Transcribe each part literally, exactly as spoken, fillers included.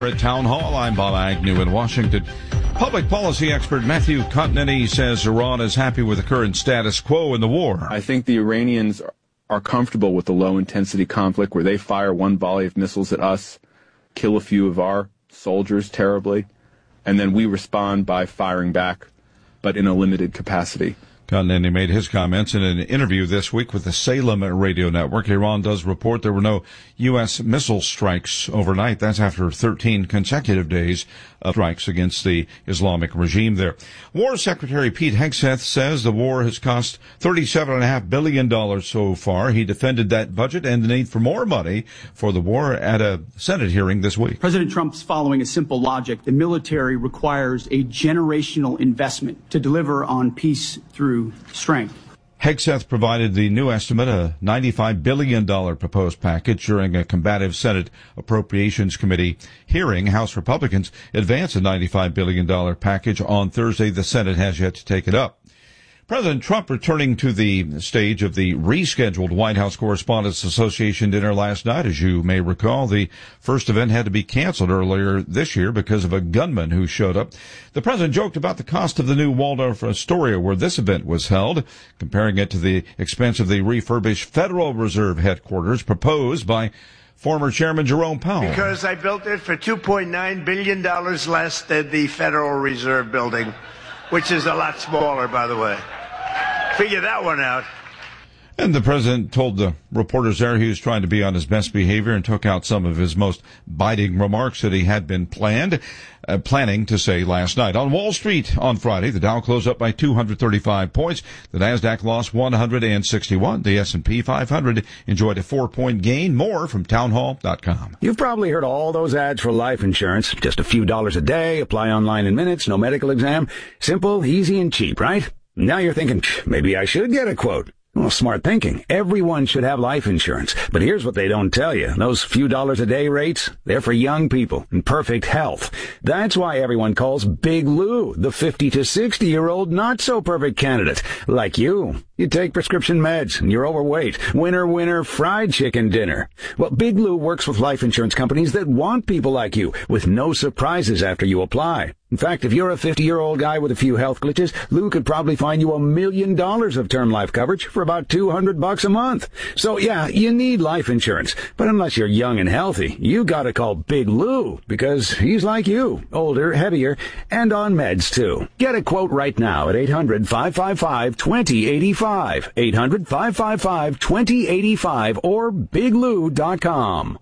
At Town Hall, I'm Bob Agnew in Washington. Public policy expert Matthew Continenty says Iran is happy with the current status quo in the war. I think the Iranians are comfortable with the low-intensity conflict where they fire one volley of missiles at us, kill a few of our soldiers terribly, and then we respond by firing back, but in a limited capacity. Continenty made his comments in an interview this week with the Salem radio network. Iran does report there were no U S missile strikes overnight. That's after thirteen consecutive days of strikes against the Islamic regime there. War Secretary Pete Hegseth says the war has cost thirty-seven point five billion dollars so far. He defended that budget and the need for more money for the war at a Senate hearing this week. President Trump's following a simple logic. The military requires a generational investment to deliver on peace through strength. Hegseth provided the new estimate, a ninety-five billion dollars proposed package, during a combative Senate Appropriations Committee hearing. House Republicans advanced a ninety-five billion dollars package on Thursday. The Senate has yet to take it up. President Trump returning to the stage of the rescheduled White House Correspondents Association dinner last night. As you may recall, the first event had to be canceled earlier this year because of a gunman who showed up. The president joked about the cost of the new Waldorf Astoria where this event was held, comparing it to the expense of the refurbished Federal Reserve headquarters proposed by former Chairman Jerome Powell. Because I built it for two point nine billion dollars less than the Federal Reserve building, which is a lot smaller, by the way. Figure that one out. And the president told the reporters there he was trying to be on his best behavior and took out some of his most biting remarks that he had been planned, uh, planning to say last night. On Wall Street on Friday, the Dow closed up by two hundred thirty-five points. The Nasdaq lost one hundred sixty-one. The S and P five hundred enjoyed a four-point gain. More from townhall dot com. You've probably heard all those ads for life insurance. Just a few dollars a day, apply online in minutes, no medical exam. Simple, easy, and cheap, right? Now you're thinking, maybe I should get a quote. Well, smart thinking. Everyone should have life insurance. But here's what they don't tell you. Those few dollars a day rates, they're for young people in perfect health. That's why everyone calls Big Lou the fifty to sixty year old not so perfect candidate. Like you. You take prescription meds and you're overweight. Winner, winner, fried chicken dinner. Well, Big Lou works with life insurance companies that want people like you with no surprises after you apply. In fact, if you're a fifty-year-old guy with a few health glitches, Lou could probably find you a million dollars of term life coverage for about two hundred bucks a month. So yeah, you need life insurance. But unless you're young and healthy, you gotta call Big Lou because he's like you, older, heavier, and on meds too. Get a quote right now at eight hundred, five five five, two zero eight five, eight hundred, five five five, two zero eight five, or big lou dot com.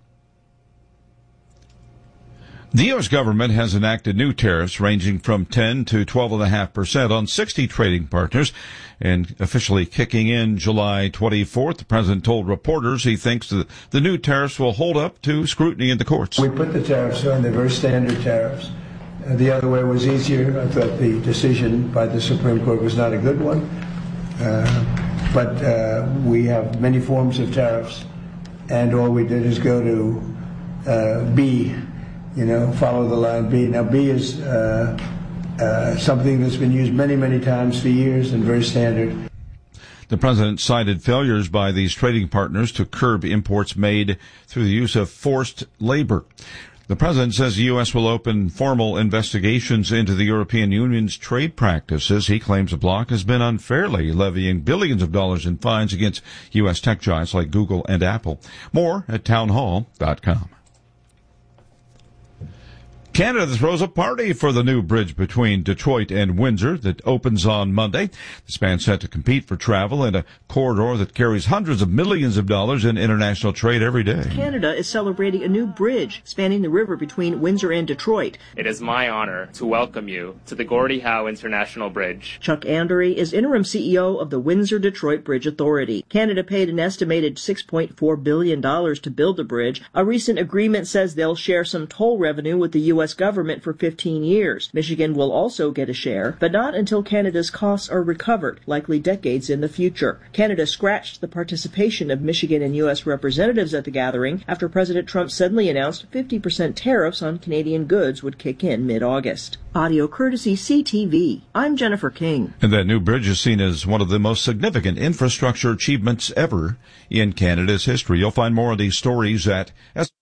The U S government has enacted new tariffs ranging from ten to twelve point five percent on sixty trading partners, and officially kicking in July twenty-fourth. The president told reporters he thinks that the new tariffs will hold up to scrutiny in the courts. We put the tariffs on, they're very standard tariffs. Uh, the other way was easier. I thought the decision by the Supreme Court was not a good one. Uh, but uh, we have many forms of tariffs, and all we did is go to uh, B. You know, follow the line B. Now, B is uh, uh, something that's been used many, many times for years and very standard. The president cited failures by these trading partners to curb imports made through the use of forced labor. The president says the U S will open formal investigations into the European Union's trade practices. He claims the bloc has been unfairly levying billions of dollars in fines against U S tech giants like Google and Apple. More at townhall dot com. Canada throws a party for the new bridge between Detroit and Windsor that opens on Monday. The span's set to compete for travel in a corridor that carries hundreds of millions of dollars in international trade every day. Canada is celebrating a new bridge spanning the river between Windsor and Detroit. It is my honor to welcome you to the Gordie Howe International Bridge. Chuck Andery is interim C E O of the Windsor-Detroit Bridge Authority. Canada paid an estimated six point four billion dollars to build the bridge. A recent agreement says they'll share some toll revenue with the U S government for fifteen years. Michigan will also get a share, but not until Canada's costs are recovered, likely decades in the future. Canada scratched the participation of Michigan and U S representatives at the gathering after President Trump suddenly announced fifty percent tariffs on Canadian goods would kick in mid-August. Audio courtesy C T V. I'm Jennifer King. And that new bridge is seen as one of the most significant infrastructure achievements ever in Canada's history. You'll find more of these stories at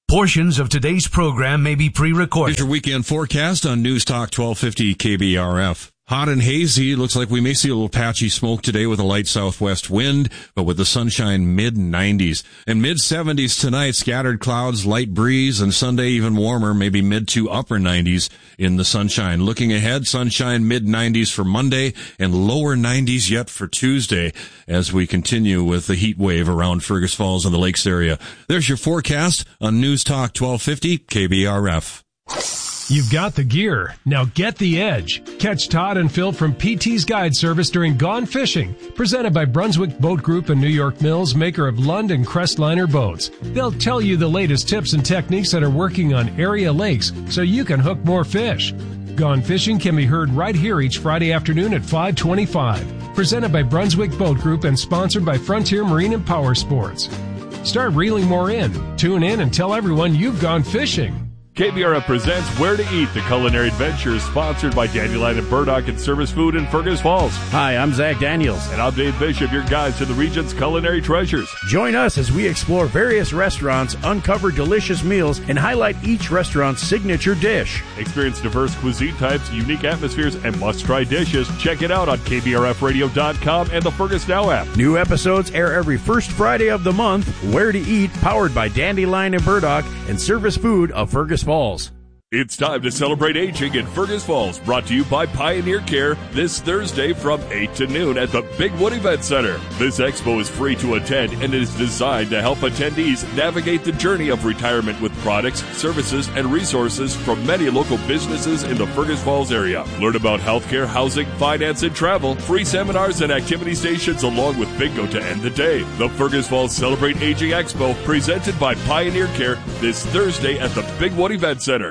Portions of today's program may be pre-recorded. Here's your weekend forecast on News Talk twelve fifty K B R F. Hot and hazy. Looks like we may see a little patchy smoke today with a light southwest wind, but with the sunshine mid nineties. And mid seventies tonight, scattered clouds, light breeze, and Sunday even warmer, maybe mid to upper nineties in the sunshine. Looking ahead, sunshine mid nineties for Monday and lower nineties yet for Tuesday as we continue with the heat wave around Fergus Falls and the Lakes area. There's your forecast on News Talk twelve fifty K B R F. You've got the gear. Now get the edge. Catch Todd and Phil from P T's Guide Service during Gone Fishing, presented by Brunswick Boat Group and New York Mills, maker of Lund and Crestliner boats. They'll tell you the latest tips and techniques that are working on area lakes so you can hook more fish. Gone Fishing can be heard right here each Friday afternoon at five twenty-five. Presented by Brunswick Boat Group and sponsored by Frontier Marine and Power Sports. Start reeling more in. Tune in and tell everyone you've gone fishing. K B R F presents Where to Eat, the culinary adventure sponsored by Dandelion and Burdock and Service Food in Fergus Falls. Hi, I'm Zach Daniels. And I'm Dave Bishop, your guide to the region's culinary treasures. Join us as we explore various restaurants, uncover delicious meals, and highlight each restaurant's signature dish. Experience diverse cuisine types, unique atmospheres, and must-try dishes. Check it out on K B R F radio dot com and the Fergus Now app. New episodes air every first Friday of the month. Where to Eat, powered by Dandelion and Burdock and Service Food of Fergus Falls. It's time to celebrate aging in Fergus Falls, brought to you by Pioneer Care this Thursday from eight to noon at the Big Wood Event Center. This expo is free to attend and is designed to help attendees navigate the journey of retirement with products, services, and resources from many local businesses in the Fergus Falls area. Learn about healthcare, housing, finance, and travel, free seminars and activity stations along with bingo to end the day. The Fergus Falls Celebrate Aging Expo, presented by Pioneer Care this Thursday at the Big Wood Event Center.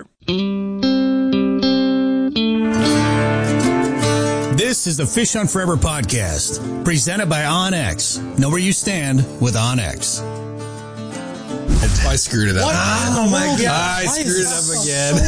This is the Fish Hunt Forever podcast, presented by OnX. Know where you stand with OnX. I screwed it up. What? Oh my god! I Why screwed it up again.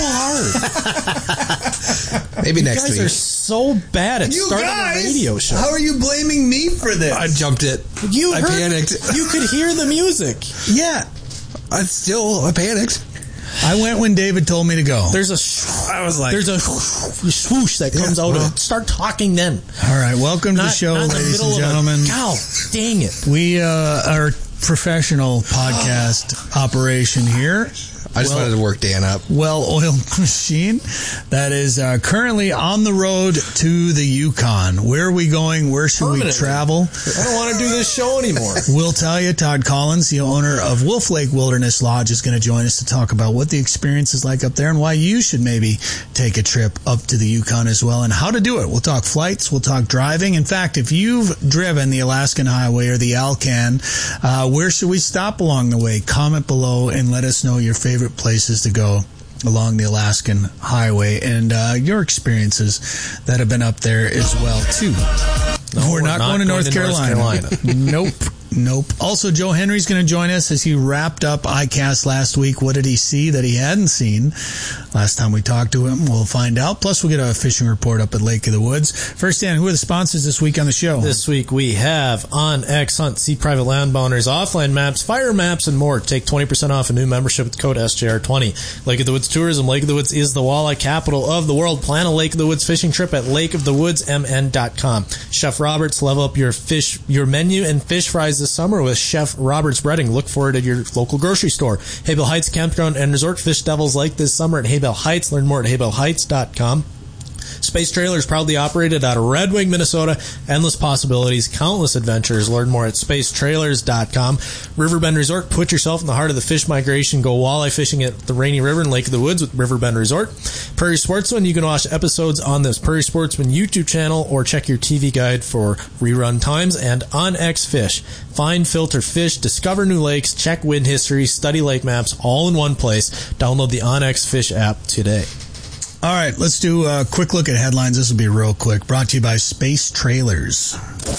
So hard. Maybe next week. You guys week. are so bad at you starting guys, a radio show. How are you blaming me for this? I jumped it. You I heard, panicked. You could hear the music. Yeah, I still I panicked. I went when David told me to go. There's a sh- I was like, there's a swoosh that comes yeah, out well, of it. Start talking then. All right, welcome not, to the show, not ladies the and gentlemen. Cow, dang it. We uh, are professional podcast operation here. I just well, wanted to work Dan up. Well-oiled machine that is uh, currently on the road to the Yukon. Where are we going? Where should we travel? I don't want to do this show anymore. We'll tell you. Todd Collins, the owner of Wolf Lake Wilderness Lodge, is going to join us to talk about what the experience is like up there and why you should maybe take a trip up to the Yukon as well and how to do it. We'll talk flights. We'll talk driving. In fact, if you've driven the Alaskan Highway or the Alcan, uh, where should we stop along the way? Comment below and let us know your favorite places to go along the Alaskan Highway and uh, your experiences that have been up there as well too. No, we're, we're not, not going to North, to Carolina. North Carolina. Nope. Nope. Also, Joe Henry's going to join us as he wrapped up I CAST last week. What did he see that he hadn't seen last time we talked to him? We'll find out. Plus, we'll get a fishing report up at Lake of the Woods. First, Dan, who are the sponsors this week on the show? This week we have OnX Hunt, see private land boundaries, offline maps, fire maps, and more. Take twenty percent off a new membership with the code S J R twenty. Lake of the Woods Tourism. Lake of the Woods is the walleye capital of the world. Plan a Lake of the Woods fishing trip at lake of the woods m n dot com. Chef Roberts, level up your fish, your menu and fish fries this summer with Chef Roberts Breading. Look for it at your local grocery store. Haybell Heights Campground and Resort. Fish Devils Lake this summer at Haybell Heights. Learn more at haybell heights dot com. Space Trailers, proudly operated out of Red Wing, Minnesota. Endless possibilities, countless adventures. Learn more at space trailers dot com. Riverbend Resort, put yourself in the heart of the fish migration. Go walleye fishing at the Rainy River and Lake of the Woods with Riverbend Resort. Prairie Sportsman, you can watch episodes on this Prairie Sportsman YouTube channel or check your T V guide for rerun times. And OnX Fish, find, filter fish, discover new lakes, check wind history, study lake maps, all in one place. Download the OnX Fish app today. All right, let's do a quick look at headlines. This will be real quick. Brought to you by Space Trailers.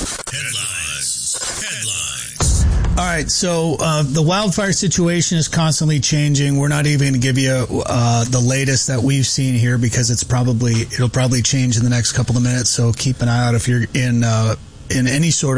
Headlines. Headlines. All right, so uh, the wildfire situation is constantly changing. We're not even going to give you uh, the latest that we've seen here because it's probably it'll probably change in the next couple of minutes. So keep an eye out if you're in uh, in any sort of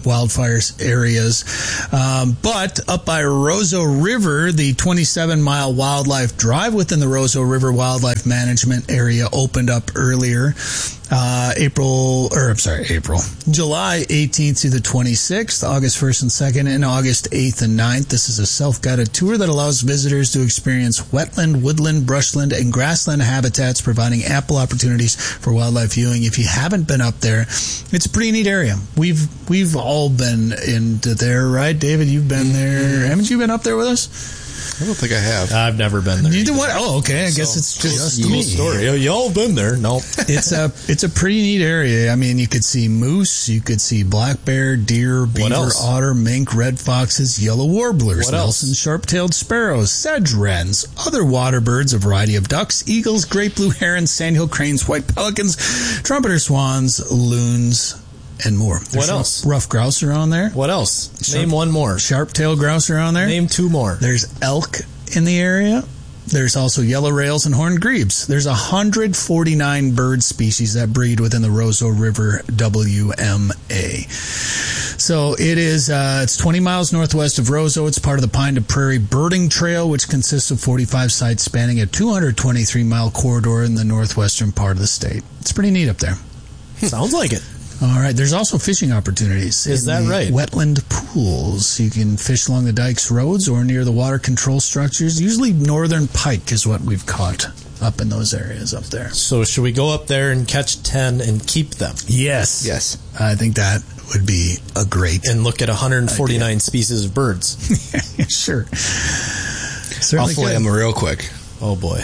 wildfires areas. Um, but up by Roseau River, the twenty-seven mile wildlife drive within the Roseau River Wildlife Management Area opened up earlier. Uh, April, or I'm sorry, April, July eighteenth through the twenty-sixth, August first and second, and August eighth and ninth. This is a self-guided tour that allows visitors to experience wetland, woodland, brushland, and grassland habitats, providing ample opportunities for wildlife viewing. If you haven't been up there, it's a pretty neat area. We've we've all been into there, right, David? You've been there. Haven't you been up there with us? I don't think I have. I've never been there. You did what? Oh, okay. I So, guess it's just cool me. story. Y'all been there? No. It's a it's a pretty neat area. I mean, you could see moose, you could see black bear, deer, beaver, else? otter, mink, red foxes, yellow warblers, What else? Nelson sharp-tailed sparrows, sedge wrens, other water birds, a variety of ducks, eagles, great blue herons, sandhill cranes, white pelicans, trumpeter swans, loons, and more. There's What some else? Rough grouse around there. What else? Sharp- Name one more. Sharp-tailed grouse around there. Name two more. There's elk in the area. There's also yellow rails and horned grebes. There's one hundred forty-nine bird species that breed within the Roseau River W M A. So it is, uh, it's twenty miles northwest of Roseau. It's part of the Pine to Prairie Birding Trail, which consists of forty-five sites spanning a two hundred twenty-three mile corridor in the northwestern part of the state. It's pretty neat up there. Sounds like it. All right. There's also fishing opportunities. Is in that the right? Wetland pools. You can fish along the dikes roads or near the water control structures. Usually northern pike is what we've caught up in those areas up there. So should we go up there and catch ten and keep them? Yes. Yes. I think that would be a great... And look at one hundred forty-nine idea. Species of birds. Sure. I'll Certainly flay could. them real quick. Oh, boy.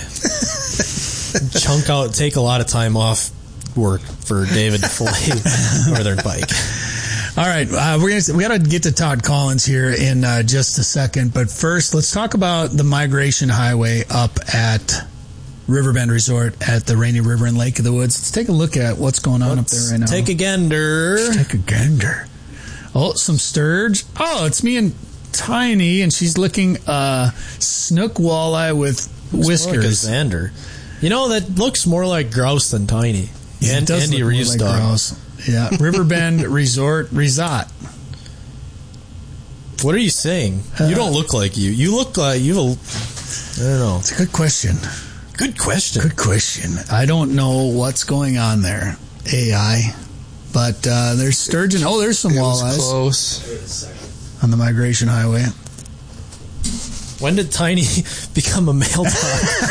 Chunk out, take a lot of time off work for David to fillet northern pike. All right, uh, we're gonna we got to get to Todd Collins here in uh, just a second, but first let's talk about the Migration Highway up at Riverbend Resort at the Rainy River and Lake of the Woods. Let's take a look at what's going on Let's up there right now. Take a gander. Let's take a gander. Oh, some sturge. Oh, it's me and Tiny, and she's licking uh, snook walleye with Looks more like a whiskers. zander. You know, that looks more like grouse than tiny. Yeah, and it does Andy look more Reeves like dog. grouse. Yeah, Riverbend Resort Resort. What are you saying? Uh, you don't look like you. You look like you. I don't know. It's a good question. Good question. Good question. I don't know what's going on there, A I, but uh, there's sturgeon. Oh, there's some It was walleyes close. on the Migration Highway. When did Tiny become a male dog?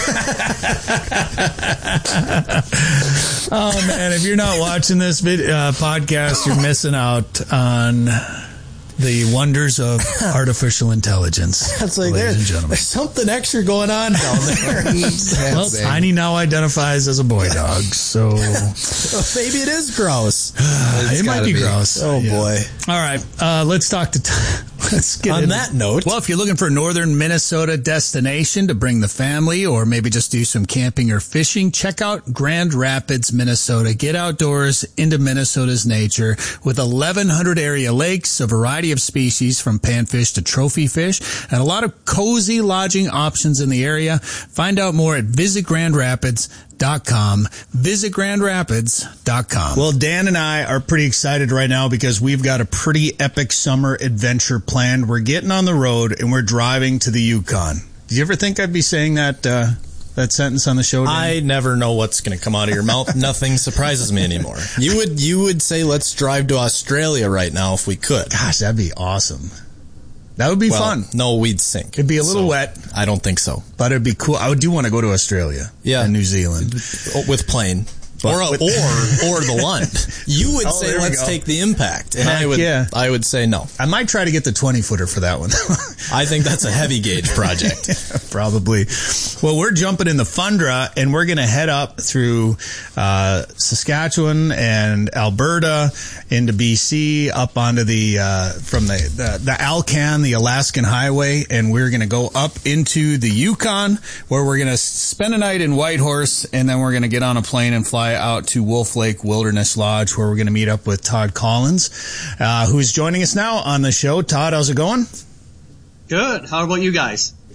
Oh man, if you're not watching this vid- uh, podcast, you're missing out on the wonders of artificial intelligence. It's like ladies there, and gentlemen. there's something extra going on down there. Well, Tiny now identifies as a boy dog, so Maybe it is grouse. it might gotta be be. gross. Oh Yeah. boy. All right, uh, let's talk to. T- let's get On in- that note, Well, if you're looking for a northern Minnesota destination to bring the family, or maybe just do some camping or fishing, check out Grand Rapids, Minnesota. Get outdoors into Minnesota's nature with eleven hundred area lakes, a variety of species from panfish to trophy fish, and a lot of cozy lodging options in the area. Find out more at visit grand rapids dot com. visit grand rapids dot com. Well, Dan and I are pretty excited right now because we've got a pretty epic summer adventure planned. We're getting on the road and we're driving to the Yukon. Did you ever think I'd be saying that uh, that sentence on the show, Dan? I never know what's going to come out of your mouth. Nothing surprises me anymore. You would you would say let's drive to Australia right now if we could. Gosh, that'd be awesome. That would be Well, fun. No, we'd sink. It'd be a little So, wet, I don't think so. but it'd be cool. I do want to go to Australia Yeah. and New Zealand. With plane. But or, with- or or the Lund. You would Oh, say there we let's go. take the impact, and Heck I would yeah. I would say no. I might try to get the twenty footer for that one. I think that's a heavy gauge project. Probably. Well, we're jumping in the Fundra, and we're going to head up through uh, Saskatchewan and Alberta into B C, up onto the uh, from the, the the Alcan, the Alaskan Highway, and we're going to go up into the Yukon, where we're going to spend a night in Whitehorse, and then we're going to get on a plane and fly out to Wolf Lake Wilderness Lodge, where we're going to meet up with Todd Collins, uh, who's joining us now on the show. Todd, how's it going? Good. How about you guys?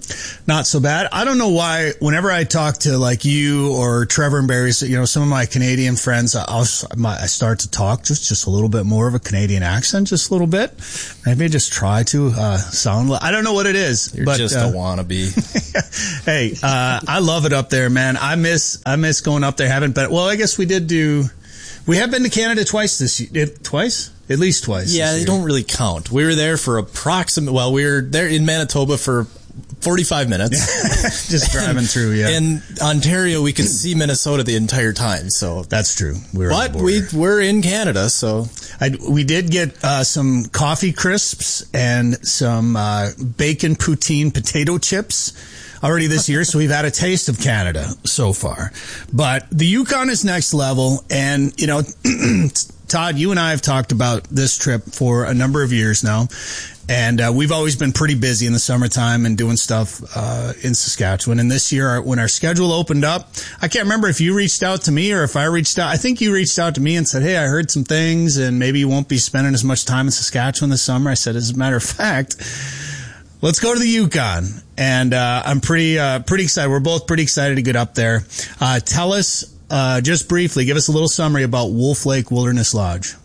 Not so bad. I don't know why. Whenever I talk to like you or Trevor and Barry, you know, some of my Canadian friends, I'll, I start to talk just just a little bit more of a Canadian accent, just a little bit. Maybe just try to uh, sound. I don't know what it is. You're but, just uh, a wannabe. Hey, uh, I love it up there, man. I miss I miss going up there. Haven't been. Well, I guess we did do. We have been to Canada twice this year. Twice. At least twice. Yeah, they don't really count. We were there for approximate. Well, we were there in Manitoba for forty-five minutes. Just driving and, through, yeah. In Ontario, we could see Minnesota the entire time. So that's true. We were but we we're in Canada, so I, we did get uh, some coffee crisps and some uh, bacon poutine potato chips already this year, so we've had a taste of Canada so far. But the Yukon is next level, and you know, Todd, you and I have talked about this trip for a number of years now. And uh, we've always been pretty busy in the summertime and doing stuff uh, in Saskatchewan. And this year, our, when our schedule opened up, I can't remember if you reached out to me or if I reached out. I think you reached out to me and said, hey, I heard some things and maybe you won't be spending as much time in Saskatchewan this summer. I said, as a matter of fact, let's go to the Yukon. And uh, I'm pretty uh, pretty excited. We're both pretty excited to get up there. Uh, tell us, uh, just briefly, give us a little summary about Wolf Lake Wilderness Lodge.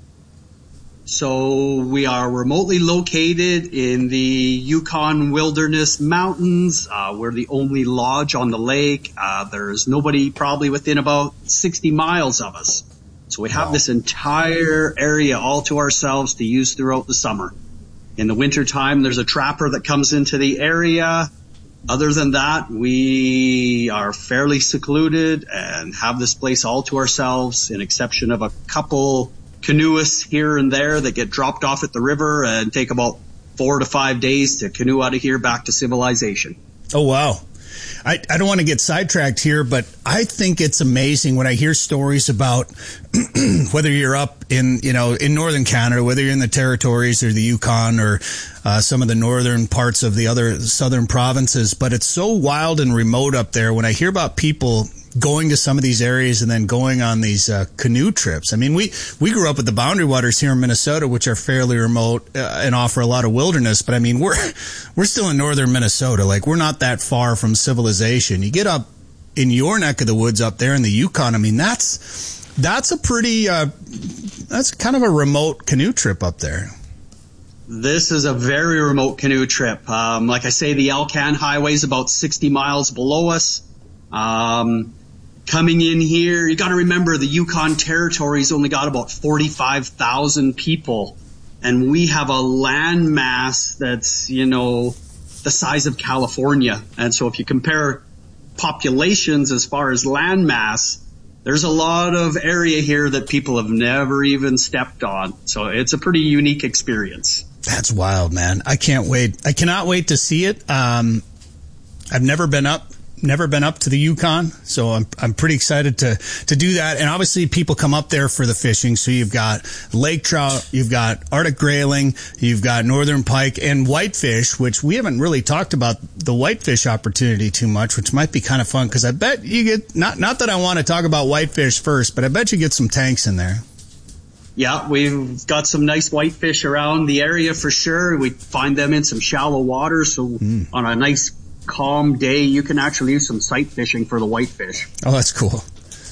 So we are remotely located in the Yukon Wilderness Mountains. Uh, we're the only lodge on the lake. Uh, there's nobody probably within about sixty miles of us. So we have wow. this entire area all to ourselves to use throughout the summer. In the wintertime, there's a trapper that comes into the area. Other than that, we are fairly secluded and have this place all to ourselves, in exception of a couple canoeists here and there that get dropped off at the river and take about four to five days to canoe out of here back to civilization. Oh, wow. I, I don't want to get sidetracked here, but I think it's amazing when I hear stories about whether you're up in, you know, in northern Canada, whether you're in the territories or the Yukon or uh, some of the northern parts of the other southern provinces, but it's so wild and remote up there. When I hear about people going to some of these areas and then going on these uh, canoe trips. I mean, we, we grew up with the Boundary Waters here in Minnesota, which are fairly remote uh, and offer a lot of wilderness. But I mean, we're we're still in northern Minnesota. Like, we're not that far from civilization. You get up in your neck of the woods up there in the Yukon. I mean, that's that's a pretty uh, that's kind of a remote canoe trip up there. This is a very remote canoe trip. Um, like I say, the Alcan Highway is about sixty miles below us. Um, Coming in here, you got to remember the Yukon Territory's only got about forty-five thousand people, and we have a land mass that's, you know, the size of California. And so if you compare populations as far as land mass, there's a lot of area here that people have never even stepped on. So it's a pretty unique experience. That's wild, man. I can't wait. I cannot wait to see it. Um, I've never been up. Never been up to the Yukon, so I'm I'm pretty excited to to do that. And obviously, people come up there for the fishing. So you've got lake trout, you've got Arctic grayling, you've got northern pike, and whitefish, which we haven't really talked about the whitefish opportunity too much, which might be kind of fun because I bet you get not not that I want to talk about whitefish first, but I bet you get some tanks in there. Yeah, we've got some nice whitefish around the area for sure. We find them in some shallow water, so mm. on a nice calm day, you can actually use some sight fishing for the whitefish. Oh, that's cool.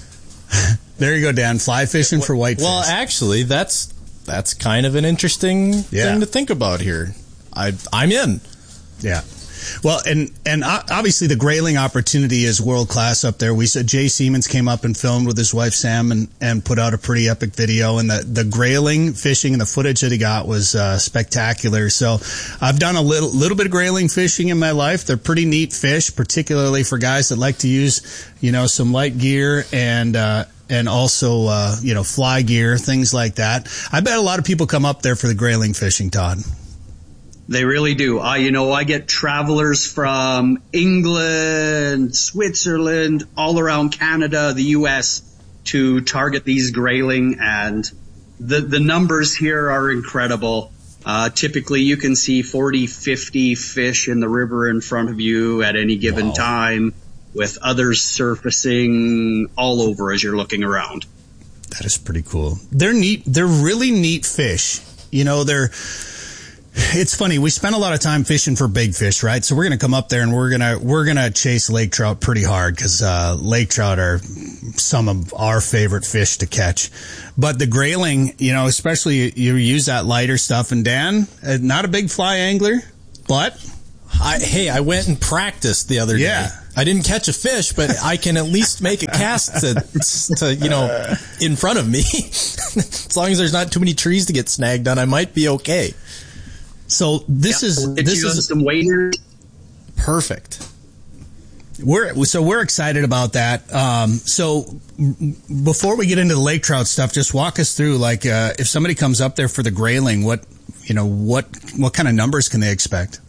There you go, Dan. Fly fishing for whitefish. Well, actually, that's that's kind of an interesting yeah. thing to think about here. I I'm in. Yeah. Well, and and obviously the grayling opportunity is world class up there. We said Jay Siemens came up and filmed with his wife Sam and, and put out a pretty epic video. And the, the grayling fishing and the footage that he got was uh, spectacular. So I've done a little little bit of grayling fishing in my life. They're pretty neat fish, particularly for guys that like to use, you know, some light gear and uh, and also uh, you know, fly gear, things like that. I bet a lot of people come up there for the grayling fishing, Todd. They really do. I, you know, I get travelers from England, Switzerland, all around Canada, the U S to target these grayling, and the the numbers here are incredible. Uh, typically you can see forty, fifty fish in the river in front of you at any given wow. time, with others surfacing all over as you're looking around. That is pretty cool. They're neat. They're really neat fish. You know, they're It's funny. We spend a lot of time fishing for big fish, right? So we're going to come up there and we're going to, we're going to chase lake trout pretty hard because, uh, lake trout are some of our favorite fish to catch. But the grayling, you know, especially you use that lighter stuff. And Dan, uh, not a big fly angler, but I, hey, I went and practiced the other day. Yeah. I didn't catch a fish, but I can at least make a cast to, to you know, in front of me. As long as there's not too many trees to get snagged on, I might be okay. So this yeah, is this is some waders. Perfect. We're so we're excited about that. Um, so before we get into the lake trout stuff, just walk us through like uh, if somebody comes up there for the grayling, what you know what what kind of numbers can they expect?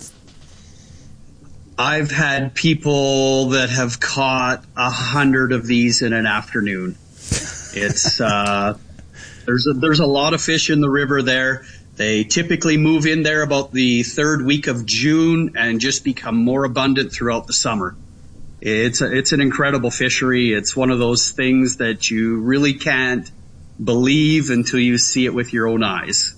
I've had people that have caught a hundred of these in an afternoon. It's uh, there's a, there's a lot of fish in the river there. They typically move in there about the third week of June and just become more abundant throughout the summer. It's a, it's an incredible fishery. It's one of those things that you really can't believe until you see it with your own eyes.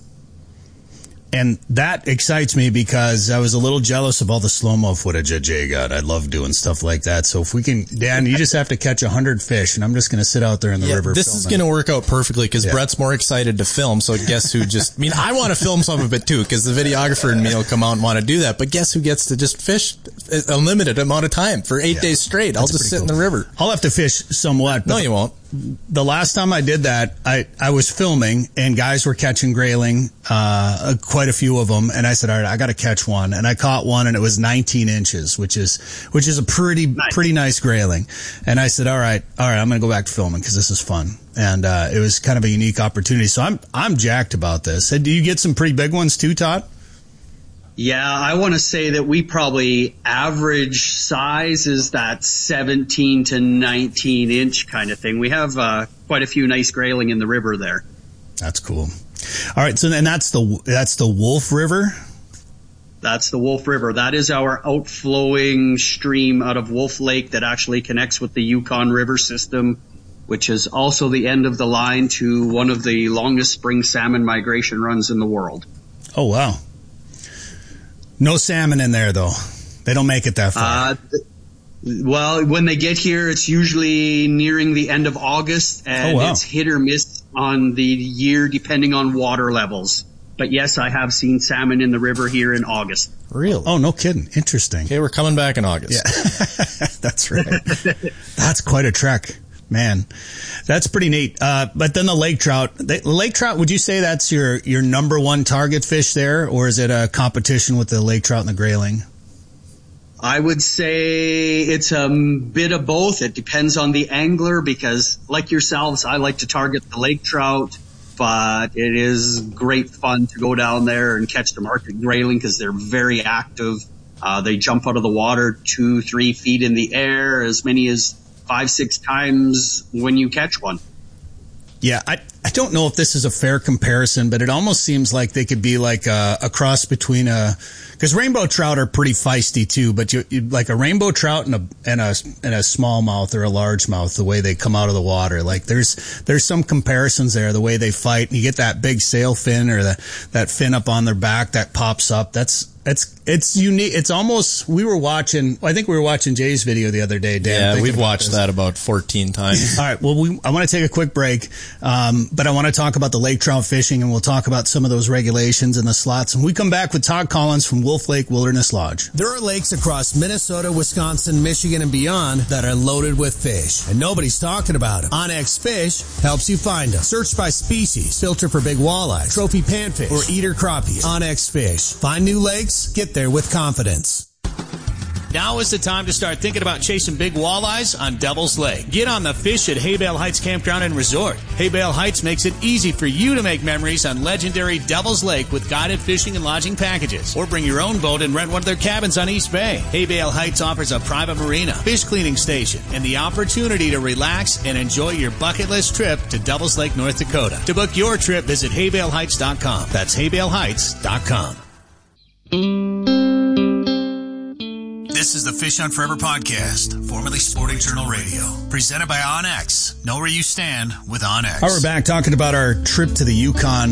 And that excites me because I was a little jealous of all the slow-mo footage that Jay got. I love doing stuff like that. So if we can, Dan, you just have to catch a hundred fish, and I'm just going to sit out there in the yeah, river. This filming. is going to work out perfectly because yeah. Brett's more excited to film. So guess who just, I mean, I want to film some of it too because the videographer and me will come out and want to do that. But guess who gets to just fish a limited amount of time for eight yeah. days straight? I'll That's just sit cool. in the river. I'll have to fish somewhat. No, you won't. The last time I did that, I, I was filming and guys were catching grayling, uh, quite a few of them. And I said, all right, I got to catch one. And I caught one and it was nineteen inches, which is, which is a pretty, nice. pretty nice grayling. And I said, all right, all right, I'm going to go back to filming because this is fun. And, uh, it was kind of a unique opportunity. So I'm, I'm jacked about this. Do you get some pretty big ones too, Todd? Yeah, I want to say that we probably average size is that seventeen to nineteen inch kind of thing. We have uh, quite a few nice grayling in the river there. That's cool. All right, so then that's the that's the Wolf River. That's the Wolf River. That is our outflowing stream out of Wolf Lake that actually connects with the Yukon River system, which is also the end of the line to one of the longest spring salmon migration runs in the world. Oh, wow. No salmon in there, though. They don't make it that far. Uh, th- well, when they get here, it's usually nearing the end of August, and oh, wow. it's hit or miss on the year depending on water levels. But yes, I have seen salmon in the river here in August. Really? Oh, no kidding. Interesting. Okay, we're coming back in August. Yeah, that's right. That's quite a trek. Man, that's pretty neat. Uh, but then the lake trout, the lake trout, would you say that's your, your number one target fish there, or is it a competition with the lake trout and the grayling? I would say it's a bit of both. It depends on the angler because, like yourselves, I like to target the lake trout, but it is great fun to go down there and catch the market grayling because they're very active. Uh, they jump out of the water two, three feet in the air, as many as five, six times when you catch one. Yeah, I, I don't know if this is a fair comparison, but it almost seems like they could be like a, a cross between a, because rainbow trout are pretty feisty too, but you, you like a rainbow trout and a and a and a smallmouth or a largemouth, the way they come out of the water. Like there's there's some comparisons there, the way they fight. And you get that big sail fin or the, that fin up on their back that pops up. That's It's it's unique. It's almost, we were watching, I think we were watching Jay's video the other day, Dan. Yeah, we've watched this. that about fourteen times. All right, well, we, I want to take a quick break, um, but I want to talk about the lake trout fishing, and we'll talk about some of those regulations and the slots. And we come back with Todd Collins from Wolf Lake Wilderness Lodge. There are lakes across Minnesota, Wisconsin, Michigan, and beyond that are loaded with fish, and nobody's talking about them. OnX Fish helps you find them. Search by species, filter for big walleye, trophy panfish, or eater crappies. OnX Fish. Find new lakes. Get there with confidence. Now is the time to start thinking about chasing big walleyes on Devil's Lake. Get on the fish at Haybale Heights Campground and Resort. Haybale Heights makes it easy for you to make memories on legendary Devil's Lake with guided fishing and lodging packages. Or bring your own boat and rent one of their cabins on East Bay. Haybale Heights offers a private marina, fish cleaning station, and the opportunity to relax and enjoy your bucket list trip to Devil's Lake, North Dakota. To book your trip, visit haybale heights dot com. That's haybale heights dot com. This is the Fish on Forever podcast, formerly Sporting Journal Radio, presented by OnX. Know where you stand with OnX. All right, we're back talking about our trip to the Yukon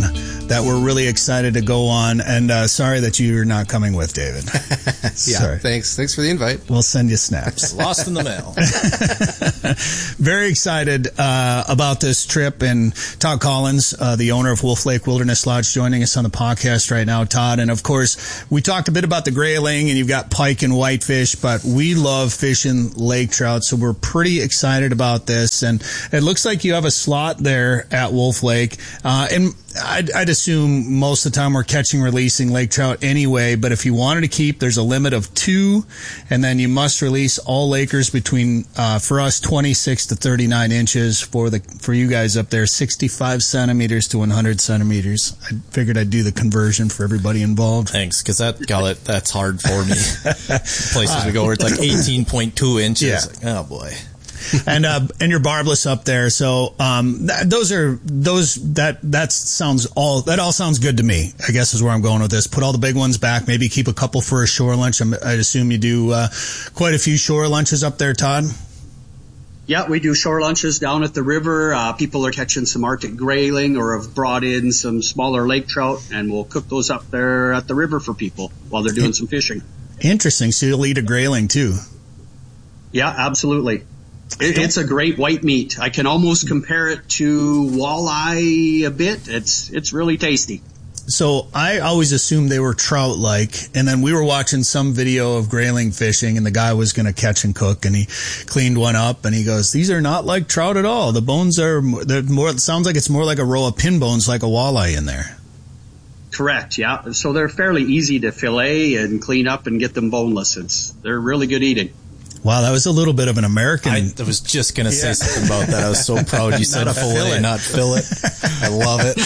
that we're really excited to go on. And uh, sorry that you're not coming with, David. yeah, sorry. thanks. Thanks for the invite. We'll send you snaps. Lost in the mail. Very excited uh, about this trip. And Todd Collins, uh, the owner of Wolf Lake Wilderness Lodge, joining us on the podcast right now, Todd. And of course, we talked a bit about the grayling, and you've got pike and whitefish, but we love fishing lake trout, so we're pretty excited about this. And it looks like you have a slot there at Wolf Lake. Uh, and I'd, I'd assume most of the time we're catching, releasing lake trout anyway, but if you wanted to keep, there's a limit of two, and then you must release all lakers between, uh, for us, twenty-six to thirty-nine inches, for the, for you guys up there, sixty-five centimeters to one hundred centimeters. I figured I'd do the conversion for everybody involved. Thanks, because that, got it, that's hard for me. Places we go where it's like eighteen point two inches. Yeah. Like, oh boy. and uh and you're barbless up there, so um th- those are those that that sounds all that all sounds good to me, I guess, is where I'm going with this. Put all the big ones back, maybe keep a couple for a shore lunch. I'm, I'd assume you do uh quite a few shore lunches up there, Todd. Yeah, we do shore lunches down at the river. Uh, people are catching some Arctic grayling or have brought in some smaller lake trout, and we'll cook those up there at the river for people while they're doing some fishing. Interesting. So you'll eat a grayling too? Yeah, absolutely. It, it's a great white meat. I can almost compare it to walleye a bit. It's it's really tasty. So I always assumed they were trout-like, and then we were watching some video of grayling fishing, and the guy was going to catch and cook, and he cleaned one up, and he goes, "These are not like trout at all. The bones are they're more. It sounds like it's more like a row of pin bones, like a walleye in there." Correct. Yeah. So they're fairly easy to fillet and clean up and get them boneless. It's they're really good eating. Wow, that was a little bit of an American. I was just going to say yeah. something about that. I was so proud you said fillet, fillet, not fillet. I love it.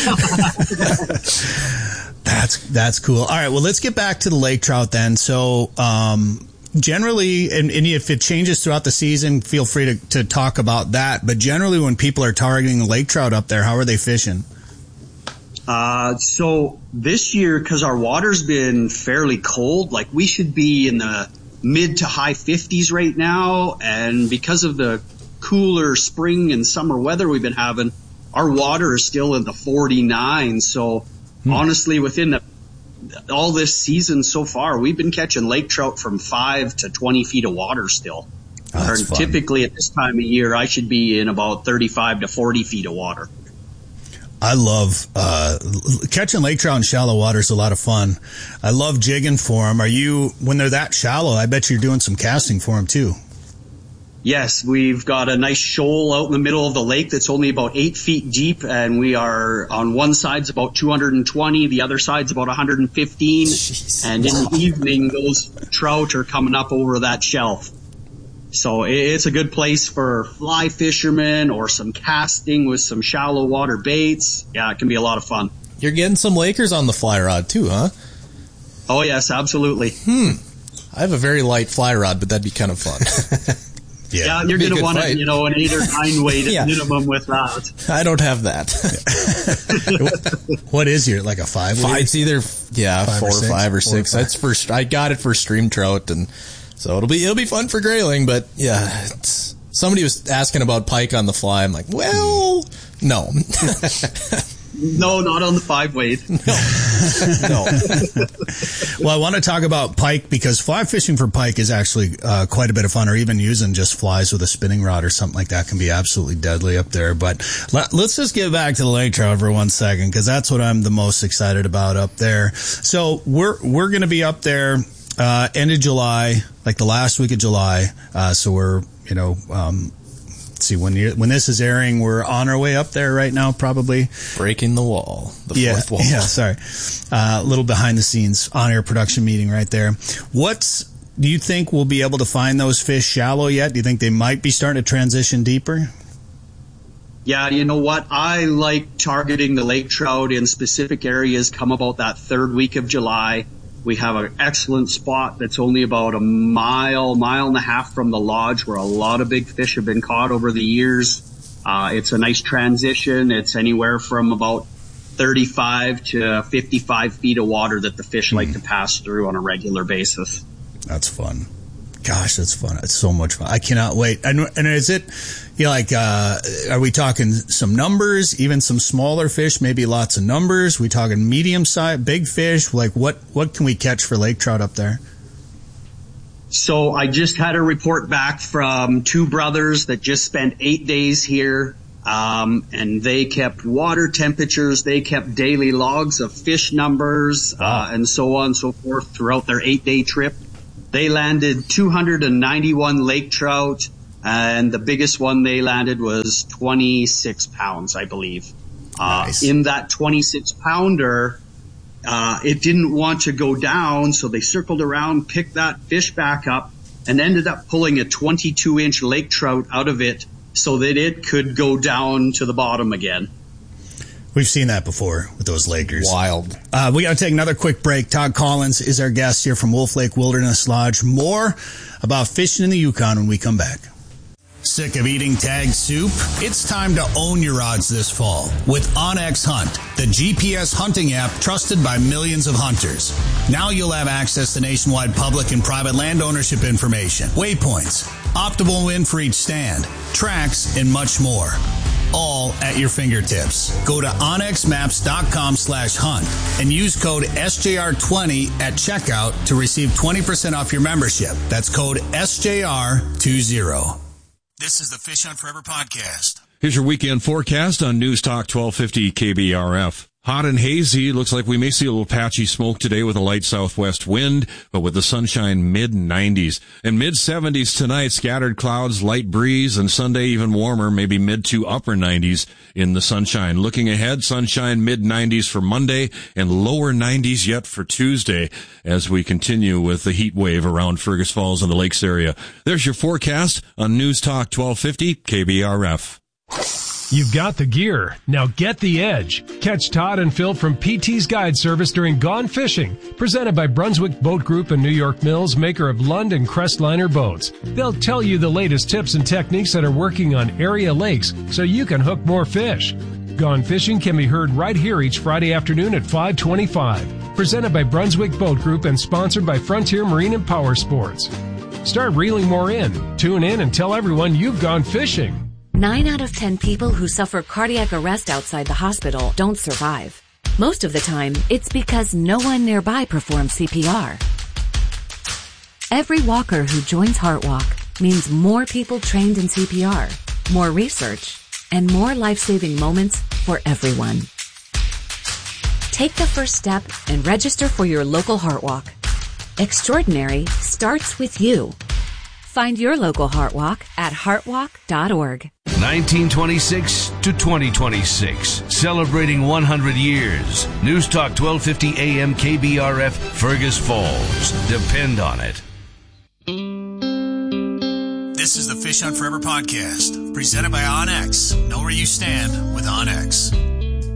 That's that's cool. All right, well, let's get back to the lake trout then. So, um, generally, and, and if it changes throughout the season, feel free to, to talk about that. But generally, when people are targeting the lake trout up there, how are they fishing? Uh, so this year, because our water's been fairly cold, like we should be in the mid to high fifties right now, and because of the cooler spring and summer weather we've been having, our water is still in the forty-nine. So hmm. honestly, within the all this season so far, we've been catching lake trout from five to twenty feet of water still. Oh, that's fun. Typically at this time of year, I should be in about thirty-five to forty feet of water. I love uh catching lake trout in shallow water is a lot of fun. I love jigging for them. Are you, when they're that shallow, I bet you're doing some casting for them too. Yes, we've got a nice shoal out in the middle of the lake that's only about eight feet deep, and we are on one side's about two hundred twenty, the other side's about one hundred fifteen. Jeez. And in the evening, those trout are coming up over that shelf. So it's a good place for fly fishermen or some casting with some shallow water baits. Yeah, it can be a lot of fun. You're getting some Lakers on the fly rod too, huh? Oh, yes, absolutely. Hmm. I have a very light fly rod, but that'd be kind of fun. yeah, yeah, you're going to want it, you know, an eight or nine weight yeah. at minimum with that. I don't have that. What is your, like a five? Five it's either, yeah, five four or, or five or four six. Or That's for, I got it for stream trout, and so it'll be it'll be fun for grayling, but yeah, it's, somebody was asking about pike on the fly. I'm like, well, no. No, not on the five weight. No. No. Well, I want to talk about pike because fly fishing for pike is actually uh, quite a bit of fun, or even using just flies with a spinning rod or something like that can be absolutely deadly up there. But let, let's just get back to the lake trout for one second, because that's what I'm the most excited about up there. So we're we're going to be up there uh, end of July, like the last week of July. Uh, so we're, you know, um, let's see, when you when this is airing, we're on our way up there right now, probably. Breaking the wall. The yeah, fourth wall. Yeah, sorry. Uh, a little behind the scenes on-air production meeting right there. What's, do you think we'll be able to find those fish shallow yet? Do you think they might be starting to transition deeper? Yeah, you know what? I like targeting the lake trout in specific areas come about that third week of July. We have an excellent spot that's only about a mile, mile and a half from the lodge where a lot of big fish have been caught over the years. Uh, it's a nice transition. It's anywhere from about thirty-five to fifty-five feet of water that the fish mm. like to pass through on a regular basis. That's fun. Gosh, that's fun. It's so much fun. I cannot wait. And, and is it, you know, like, uh, are we talking some numbers, even some smaller fish, maybe lots of numbers? We talking medium size, big fish? Like, what, what can we catch for lake trout up there? So I just had a report back from two brothers that just spent eight days here. Um, and they kept water temperatures, they kept daily logs of fish numbers, uh, and so on and so forth throughout their eight day trip. They landed two hundred ninety-one lake trout, and the biggest one they landed was twenty-six pounds, I believe. Nice. Uh, in that twenty-six pounder, uh, it didn't want to go down, so they circled around, picked that fish back up, and ended up pulling a twenty-two inch lake trout out of it so that it could go down to the bottom again. We've seen that before with those Lakers. Wild. Uh, we got to take another quick break. Todd Collins is our guest here from Wolf Lake Wilderness Lodge. More about fishing in the Yukon when we come back. Sick of eating tagged soup? It's time to own your odds this fall with OnX Hunt, the G P S hunting app trusted by millions of hunters. Now you'll have access to nationwide public and private land ownership information, waypoints, optimal wind for each stand, tracks, and much more. All at your fingertips. Go to onxmaps.com slash hunt and use code S J R twenty at checkout to receive twenty percent off your membership. That's code S J R twenty. This is the Fish Hunt Forever podcast. Here's your weekend forecast on News Talk twelve fifty K B R F. Hot and hazy. Looks like we may see a little patchy smoke today with a light southwest wind, but with the sunshine mid nineties. And mid seventies tonight, scattered clouds, light breeze, and Sunday even warmer, maybe mid to upper nineties in the sunshine. Looking ahead, sunshine mid nineties for Monday and lower nineties yet for Tuesday as we continue with the heat wave around Fergus Falls and the lakes area. There's your forecast on News Talk twelve fifty K B R F. You've got the gear. Now get the edge. Catch Todd and Phil from P T's Guide Service during Gone Fishing, presented by Brunswick Boat Group and New York Mills, maker of Lund and Crestliner boats. They'll tell you the latest tips and techniques that are working on area lakes so you can hook more fish. Gone Fishing can be heard right here each Friday afternoon at five twenty-five. Presented by Brunswick Boat Group and sponsored by Frontier Marine and Power Sports. Start reeling more in. Tune in and tell everyone you've gone fishing. Nine out of ten people who suffer cardiac arrest outside the hospital don't survive. Most of the time, it's because no one nearby performs C P R. Every walker who joins HeartWalk means more people trained in C P R, more research, and more life-saving moments for everyone. Take the first step and register for your local HeartWalk. Extraordinary starts with you. Find your local HeartWalk at heartwalk dot org. nineteen twenty-six to twenty twenty-six, celebrating one hundred years. News Talk twelve fifty A M K B R F, Fergus Falls. Depend on it. This is the Fish Hunt Forever podcast, presented by OnX. Know where you stand with OnX.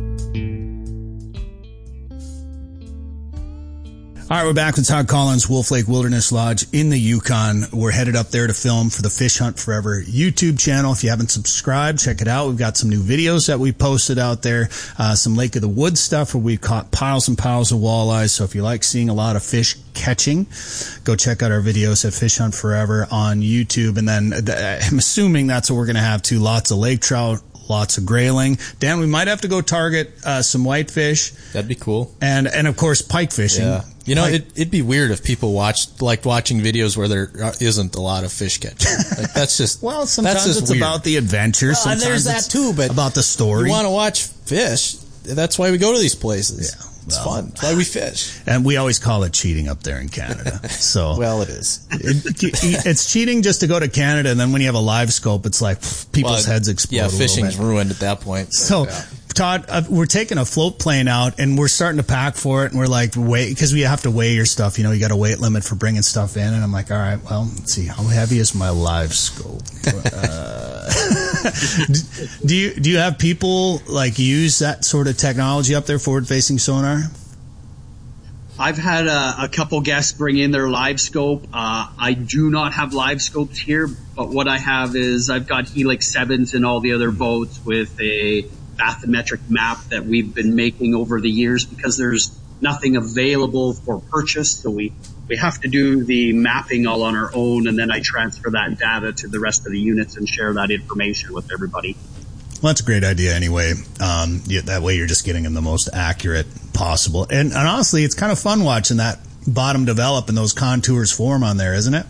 All right, we're back with Todd Collins, Wolf Lake Wilderness Lodge in the Yukon. We're headed up there to film for the Fish Hunt Forever YouTube channel. If you haven't subscribed, check it out. We've got some new videos that we posted out there, uh, some Lake of the Woods stuff where we've caught piles and piles of walleyes. So if you like seeing a lot of fish catching, go check out our videos at Fish Hunt Forever on YouTube. And then I'm assuming that's what we're going to have too. Lots of lake trout, lots of grayling. Dan, we might have to go target uh, some whitefish. That'd be cool. And, and of course, pike fishing. Yeah. You know, it, it'd be weird if people watched, liked watching videos where there isn't a lot of fish catching. Like, that's just, well, sometimes that's just it's weird. about the adventure. Well, sometimes there's that too, but about the story. You want to watch fish. That's why we go to these places. Yeah. It's well, fun. That's why we fish. And we always call it cheating up there in Canada. So well, it is. It, it's cheating just to go to Canada, and then when you have a live scope, it's like pff, people's well, heads explode. Yeah, fishing's ruined at that point. So, yeah. Todd, uh, we're taking a float plane out, and we're starting to pack for it, and we're like, wait, because we have to weigh your stuff. You know, you got a weight limit for bringing stuff in, and I'm like, all right, well, let's see, how heavy is my live scope? uh, do you do you have people like use that sort of technology up there, forward-facing sonar? I've had a, a couple guests bring in their live scope. Uh, I do not have live scopes here, but what I have is I've got Helix sevens in all the other boats with a bathymetric map that we've been making over the years because there's nothing available for purchase. So we we have to do the mapping all on our own, and then I transfer that data to the rest of the units and share that information with everybody. Well, that's a great idea anyway. Um, yeah, that way you're just getting them the most accurate possible. And, and honestly, it's kind of fun watching that bottom develop and those contours form on there, isn't it?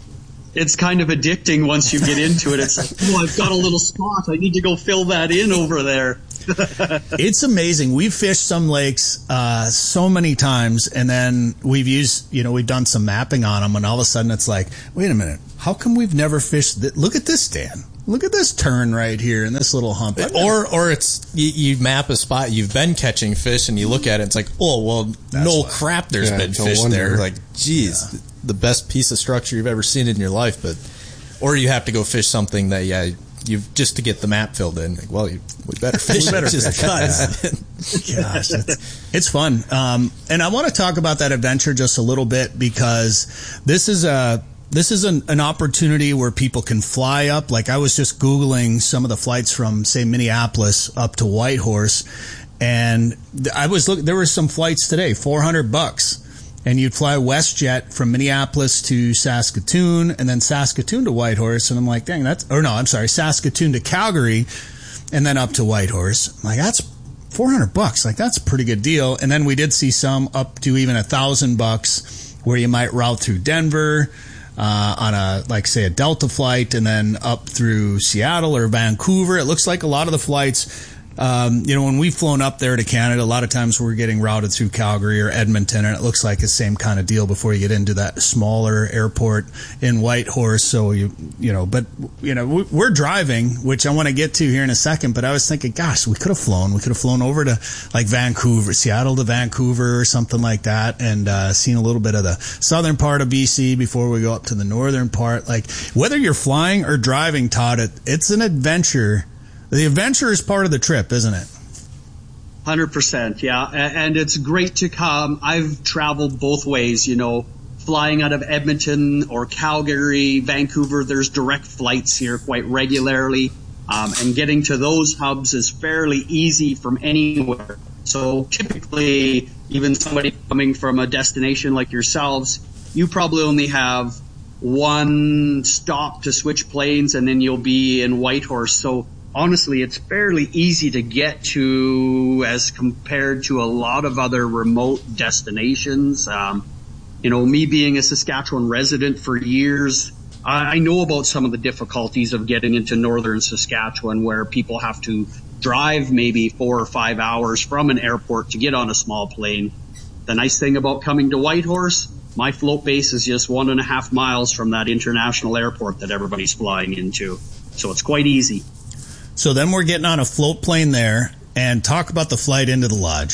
It's kind of addicting once you get into it. It's like, oh, I've got a little spot. I need to go fill that in over there. It's amazing. We've fished some lakes uh, so many times, and then we've used, you know, we've done some mapping on them, and all of a sudden it's like, wait a minute, how come we've never fished that? Look at this, Dan. Look at this turn right here and this little hump. Or or it's you, you map a spot you've been catching fish and you look at it, it's like, oh, well, That's no what, crap, there's yeah, been fish no there. Like, geez, yeah. the best piece of structure you've ever seen in your life. But or you have to go fish something that, yeah, you've just to get the map filled in. Like, well, you, we better fish we better it just because. Gosh, it's, it's fun. Um, and I want to talk about that adventure just a little bit because this is a This is an, an opportunity where people can fly up. Like I was just Googling some of the flights from, say, Minneapolis up to Whitehorse, and I was looking. There were some flights today, four hundred bucks, and you'd fly WestJet from Minneapolis to Saskatoon, and then Saskatoon to Whitehorse. And I'm like, dang, that's or no, I'm sorry, Saskatoon to Calgary, and then up to Whitehorse. I'm like, that's four hundred bucks. Like that's a pretty good deal. And then we did see some up to even a thousand bucks, where you might route through Denver. Uh, on a, like, say, a Delta flight and then up through Seattle or Vancouver. It looks like a lot of the flights, um, you know, when we've flown up there to Canada, a lot of times we're getting routed through Calgary or Edmonton, and it looks like the same kind of deal before you get into that smaller airport in Whitehorse. So, you you know, but, you know, we're driving, which I want to get to here in a second, but I was thinking, gosh, we could have flown. We could have flown over to, like, Vancouver, Seattle to Vancouver or something like that, and uh, seen a little bit of the southern part of B C before we go up to the northern part. Like, whether you're flying or driving, Todd, it, it's an adventure. The adventure is part of the trip, isn't it? one hundred percent, yeah. And it's great to come. I've traveled both ways, you know, flying out of Edmonton or Calgary, Vancouver. There's direct flights here quite regularly. Um, and getting to those hubs is fairly easy from anywhere. So typically, even somebody coming from a destination like yourselves, you probably only have one stop to switch planes, and then you'll be in Whitehorse. So honestly, it's fairly easy to get to as compared to a lot of other remote destinations. Um, you know, me being a Saskatchewan resident for years, I, I know about some of the difficulties of getting into northern Saskatchewan, where people have to drive maybe four or five hours from an airport to get on a small plane. The nice thing about coming to Whitehorse, my float base is just one and a half miles from that international airport that everybody's flying into. So it's quite easy. So then we're getting on a float plane there, and talk about the flight into the lodge.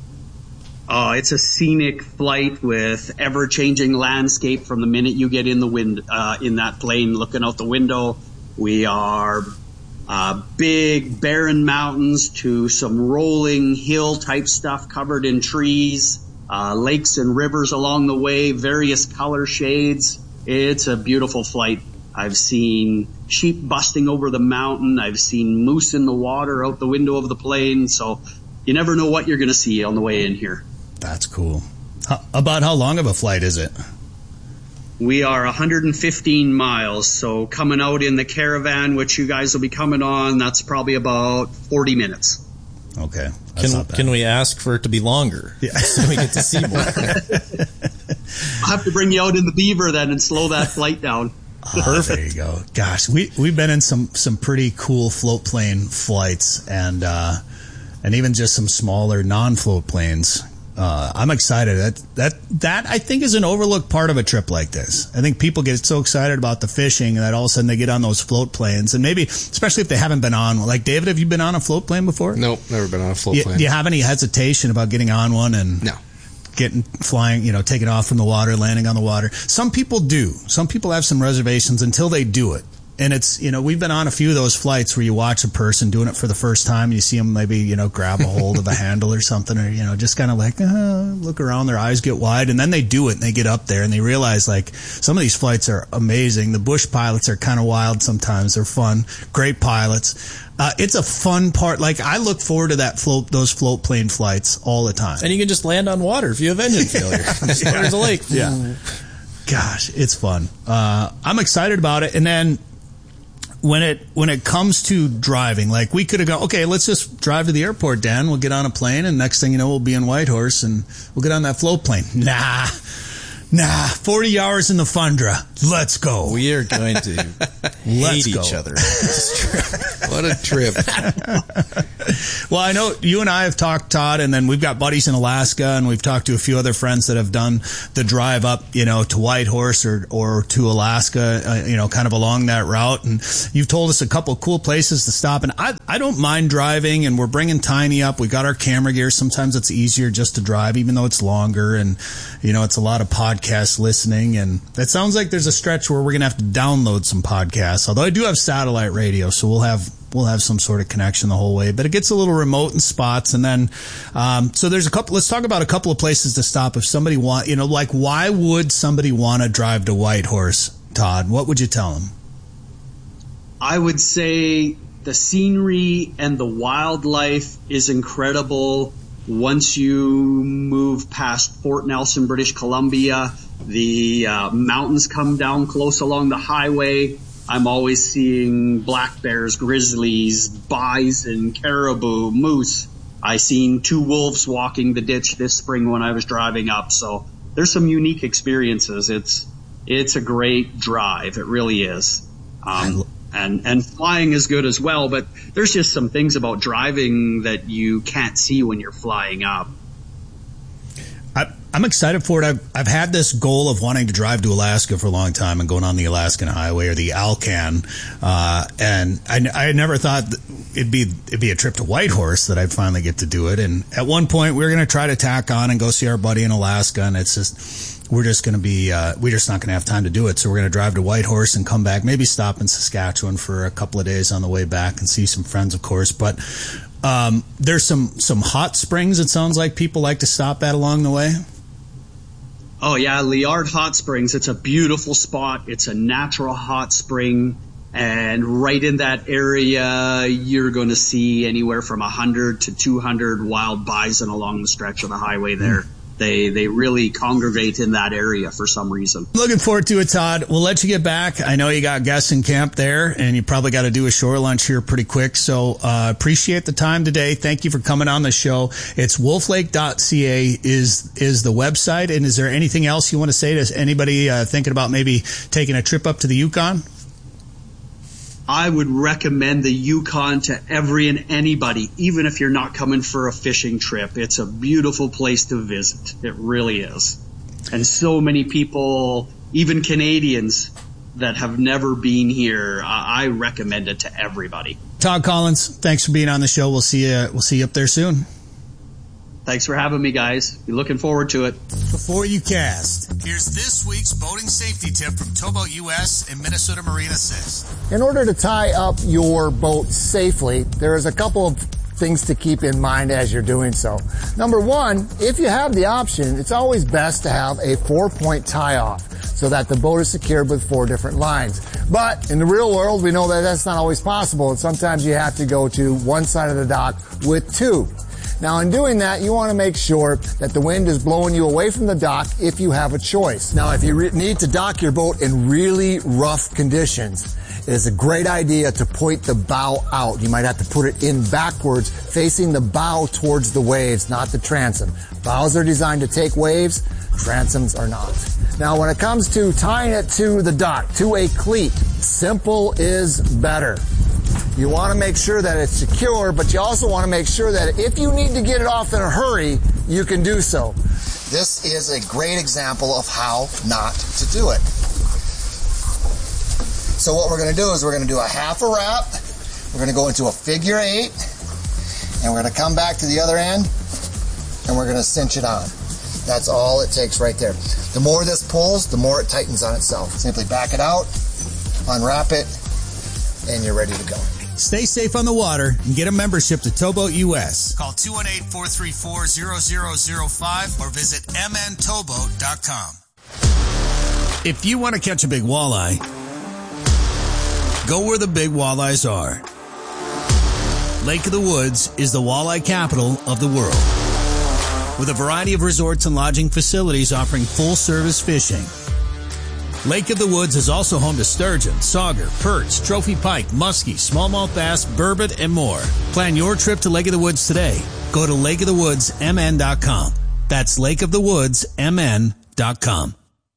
Uh, it's a scenic flight with ever-changing landscape from the minute you get in the wind, uh, in that plane, looking out the window. We are uh, big, barren mountains to some rolling hill-type stuff covered in trees, uh, lakes and rivers along the way, various color shades. It's a beautiful flight. I've seen sheep busting over the mountain. I've seen moose in the water out the window of the plane. So you never know what you're going to see on the way in here. That's cool. How, about how long of a flight is it? We are one hundred fifteen miles. So coming out in the Caravan, which you guys will be coming on, that's probably about forty minutes. Okay. Can, can we ask for it to be longer? Yeah. So we get to see more. I'll have to bring you out in the Beaver then and slow that flight down. Oh, there you go. Gosh, we we've been in some some pretty cool float plane flights, and uh, and even just some smaller non-float planes. Uh, I'm excited. That that that I think is an overlooked part of a trip like this. I think people get so excited about the fishing that all of a sudden they get on those float planes, and maybe especially if they haven't been on. Like David, have you been on a float plane before? Nope, never been on a float you, plane. Do you have any hesitation about getting on one and no? Getting flying, you know, taking off from the water, landing on the water. Some people do. Some people have some reservations until they do it. And it's, you know, we've been on a few of those flights where you watch a person doing it for the first time and you see them maybe, you know, grab a hold of a handle or something, or, you know, just kind of like, uh, look around, their eyes get wide, and then they do it and they get up there and they realize, like, some of these flights are amazing. The bush pilots are kind of wild sometimes. They're fun. Great pilots. Uh, it's a fun part. Like, I look forward to that float, those float plane flights all the time. And you can just land on water if you have engine failure. Just Yeah. There's a lake. Yeah. Gosh, it's fun. Uh, I'm excited about it. And then when it when it comes to driving, like, we could have gone, okay, let's just drive to the airport, Dan. We'll get on a plane, and next thing you know, we'll be in Whitehorse, and we'll get on that float plane. Nah. Nah, forty hours in the Fundra. Let's go. We are going to hate each other. What a trip. Well, I know you and I have talked, Todd, and then we've got buddies in Alaska, and we've talked to a few other friends that have done the drive up, you know, to Whitehorse or, or to Alaska, uh, you know, kind of along that route. And you've told us a couple of cool places to stop. And I, I don't mind driving, and we're bringing Tiny up. We got our camera gear. Sometimes it's easier just to drive, even though it's longer, and, you know, it's a lot of podcast listening. And that sounds like there's a stretch where we're going to have to download some podcasts, although I do have satellite radio, so we'll have we'll have some sort of connection the whole way, but it gets a little remote in spots. And then um so there's a couple, let's talk about a couple of places to stop if somebody want, you know, like, why would somebody want to drive to Whitehorse, Todd? What would you tell them? I would say the scenery and the wildlife is incredible. Once you move past Fort Nelson, British Columbia, the uh, mountains come down close along the highway. I'm always seeing black bears, grizzlies, bison, caribou, moose. I seen two wolves walking the ditch this spring when I was driving up. So there's some unique experiences. It's it's a great drive. It really is. Um, and and flying is good as well. But there's just some things about driving that you can't see when you're flying up. I, I'm excited for it. I've, I've had this goal of wanting to drive to Alaska for a long time and going on the Alaskan Highway or the Alcan. Uh, and I, I never thought that it'd be it'd be a trip to Whitehorse that I'd finally get to do it. And at one point, we were going to try to tack on and go see our buddy in Alaska. And it's just, we're just going to be, uh, we're just not going to have time to do it. So we're going to drive to Whitehorse and come back, maybe stop in Saskatchewan for a couple of days on the way back and see some friends, of course. But um, there's some, some hot springs, it sounds like people like to stop at along the way. Oh, yeah, Liard Hot Springs. It's a beautiful spot. It's a natural hot spring. And right in that area, you're going to see anywhere from one hundred to two hundred wild bison along the stretch of the highway there. Mm. They they really congregate in that area for some reason. Looking forward to it, Todd. We'll let you get back. I know you got guests in camp there, and you probably got to do a shore lunch here pretty quick. So uh, appreciate the time today. Thank you for coming on the show. It's wolf lake dot c a is is the website. And is there anything else you want to say to anybody uh, thinking about maybe taking a trip up to the Yukon? I would recommend the Yukon to every and anybody, even if you're not coming for a fishing trip. It's a beautiful place to visit. It really is. And so many people, even Canadians that have never been here, I recommend it to everybody. Todd Collins, thanks for being on the show. We'll see you, we'll see you up there soon. Thanks for having me, guys. Be looking forward to it. Before you cast, here's this week's boating safety tip from Towboat U S and Minnesota Marine Assist. In order to tie up your boat safely, there is a couple of things to keep in mind as you're doing so. Number one, if you have the option, it's always best to have a four-point tie-off so that the boat is secured with four different lines. But in the real world, we know that that's not always possible, and sometimes you have to go to one side of the dock with two. Now, in doing that, you want to make sure that the wind is blowing you away from the dock if you have a choice. Now, if you re- need to dock your boat in really rough conditions, it is a great idea to point the bow out. You might have to put it in backwards, facing the bow towards the waves, not the transom. Bows are designed to take waves, transoms are not. Now, when it comes to tying it to the dock, to a cleat, simple is better. You want to make sure that it's secure, but you also want to make sure that if you need to get it off in a hurry, you can do so. This is a great example of how not to do it. So what we're going to do is we're going to do a half a wrap, we're going to go into a figure eight, and we're going to come back to the other end, and we're going to cinch it on. That's all it takes right there. The more this pulls, the more it tightens on itself. Simply back it out, unwrap it, and you're ready to go. Stay safe on the water and get a membership to Towboat U S. Call two one eight, four three four, zero zero zero five or visit m n towboat dot com. If you want to catch a big walleye, go where the big walleyes are. Lake of the Woods is the walleye capital of the world, with a variety of resorts and lodging facilities offering full-service fishing. Lake of the Woods is also home to sturgeon, sauger, perch, trophy pike, muskie, smallmouth bass, burbot, and more. Plan your trip to Lake of the Woods today. Go to lake of the woods m n dot com. That's lake of the woods m n dot com.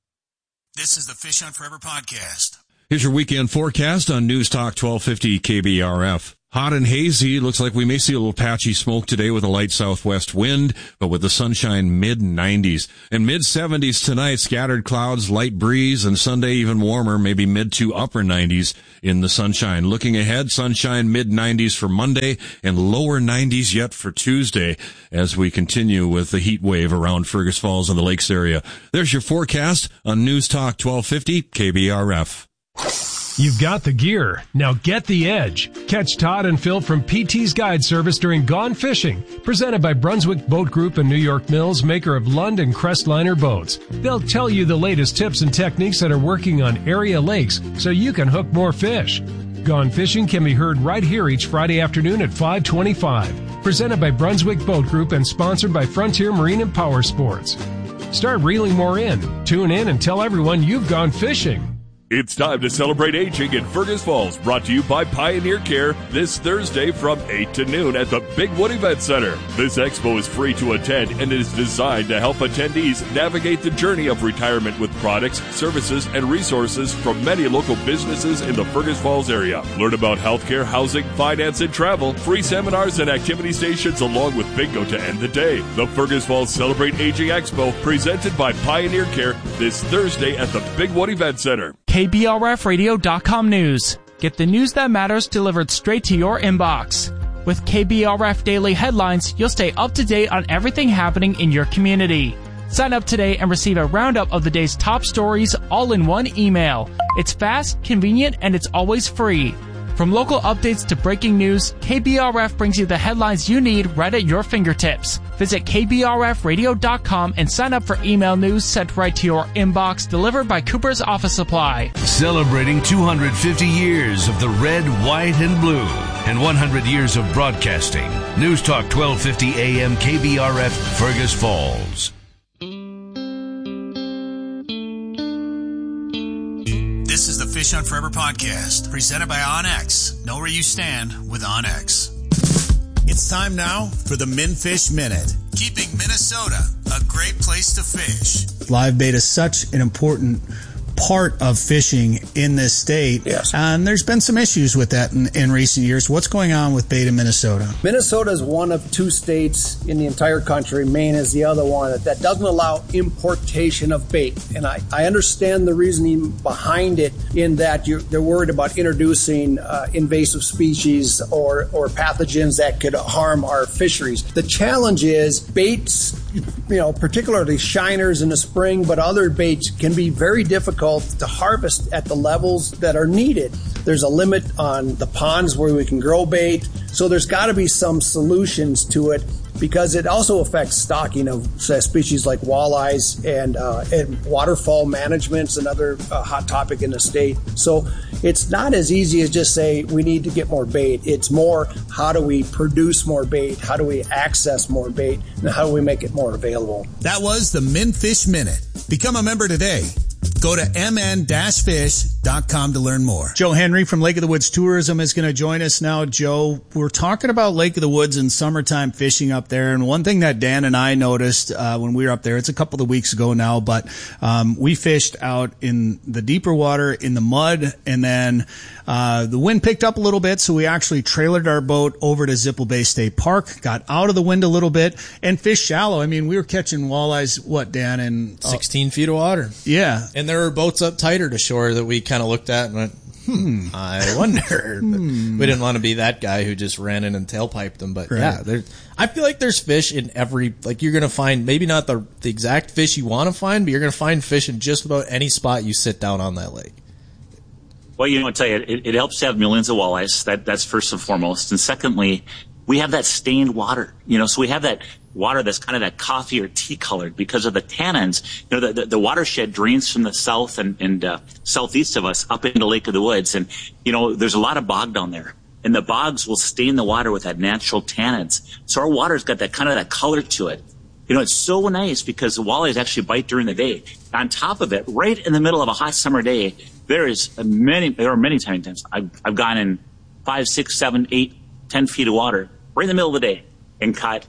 This is the Fish on Forever podcast. Here's your weekend forecast on News Talk twelve fifty K B R F. Hot and hazy. Looks like we may see a little patchy smoke today with a light southwest wind, but with the sunshine mid nineties. And mid seventies tonight, scattered clouds, light breeze, and Sunday even warmer, maybe mid to upper nineties in the sunshine. Looking ahead, sunshine mid nineties for Monday and lower nineties yet for Tuesday as we continue with the heat wave around Fergus Falls and the Lakes area. There's your forecast on News Talk twelve fifty K B R F. You've got the gear. Now get the edge. Catch Todd and Phil from P T's Guide Service during Gone Fishing, presented by Brunswick Boat Group and New York Mills, maker of Lund and Crestliner boats. They'll tell you the latest tips and techniques that are working on area lakes so you can hook more fish. Gone Fishing can be heard right here each Friday afternoon at five twenty-five. Presented by Brunswick Boat Group and sponsored by Frontier Marine and Power Sports. Start reeling more in. Tune in and tell everyone you've gone fishing. It's time to celebrate aging in Fergus Falls, brought to you by Pioneer Care this Thursday from eight to noon at the Big Wood Event Center. This expo is free to attend and is designed to help attendees navigate the journey of retirement with products, services, and resources from many local businesses in the Fergus Falls area. Learn about healthcare, housing, finance, and travel, free seminars and activity stations along with bingo to end the day. The Fergus Falls Celebrate Aging Expo, presented by Pioneer Care this Thursday at the Big Wood Event Center. K B R F radio dot com news. Get the news that matters delivered straight to your inbox. With K B R F Daily Headlines, you'll stay up to date on everything happening in your community. Sign up today and receive a roundup of the day's top stories all in one email. It's fast, convenient, and it's always free. From local updates to breaking news, K B R F brings you the headlines you need right at your fingertips. Visit K B R F radio dot com and sign up for email news sent right to your inbox, delivered by Cooper's Office Supply. Celebrating two hundred fifty years of the red, white, and blue, and one hundred years of broadcasting. News Talk twelve fifty A M K B R F, Fergus Falls. This is the Fish on Forever podcast, presented by OnX. Know where you stand with OnX. It's time now for the Minfish Minute. Keeping Minnesota a great place to fish. Live bait is such an important part of fishing in this state. Yes. And there's been some issues with that in, in recent years. What's going on with bait in Minnesota? Minnesota is one of two states in the entire country. Maine is the other one that doesn't allow importation of bait. And I, I understand the reasoning behind it, in that you're, they're worried about introducing uh, invasive species or, or pathogens that could harm our fisheries. The challenge is baits, you know, particularly shiners in the spring, but other baits can be very difficult to harvest at the levels that are needed. There's a limit on the ponds where we can grow bait, so there's got to be some solutions to it, because it also affects stocking of say, species like walleyes, and, uh, and waterfall management's another uh, hot topic in the state. So it's not as easy as just say we need to get more bait. It's more, how do we produce more bait? How do we access more bait? And how do we make it more available? That was the Minfish Minute. Become a member today. Go to m n dash fish dot com to learn more. Joe Henry from Lake of the Woods Tourism is going to join us now. Joe, we're talking about Lake of the Woods and summertime fishing up there. And one thing that Dan and I noticed uh, when we were up there, it's a couple of weeks ago now, but um, we fished out in the deeper water in the mud, and then uh, the wind picked up a little bit, so we actually trailered our boat over to Zipple Bay State Park, got out of the wind a little bit, and fished shallow. I mean, we were catching walleyes, what, Dan? In uh, sixteen feet of water. Yeah. And there were boats up tighter to shore that we kind of looked at and went, hmm, I wonder. hmm. We didn't want to be that guy who just ran in and tailpiped them. But right. yeah, there, I feel like there's fish in every, like you're going to find, maybe not the, the exact fish you want to find, but you're going to find fish in just about any spot you sit down on that lake. Well, you know, I'll tell you, it, it helps to have millions of walleyes. That, that's first and foremost. And secondly, we have that stained water, you know, so we have that water that's kind of that coffee or tea colored because of the tannins. You know, the, the, the watershed drains from the south and, and uh, southeast of us up into Lake of the Woods. And, you know, there's a lot of bog down there. And the bogs will stain the water with that natural tannins. So our water's got that kind of that color to it. You know, it's so nice because the walleyes actually bite during the day. On top of it, right in the middle of a hot summer day, there is a many, there are many times I've, I've gone in five, six, seven, eight, ten feet of water right in the middle of the day and caught